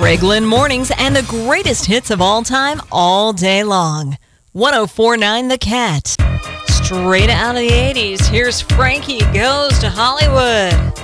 Greg Lynn Mornings and the greatest hits of all time, all day long. 104.9 The Cat. Straight out of the 80s, here's Frankie Goes to Hollywood.